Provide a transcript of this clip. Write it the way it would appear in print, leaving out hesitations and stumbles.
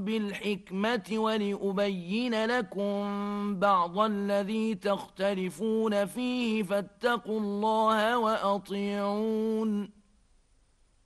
بالحكمة ولأبين لكم بعض الذي تختلفون فيه فاتقوا الله وأطيعون